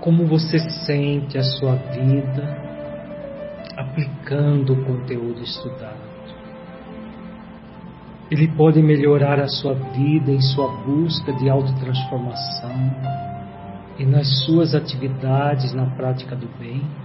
como você sente a sua vida aplicando o conteúdo estudado. Ele pode melhorar a sua vida em sua busca de autotransformação e nas suas atividades na prática do bem.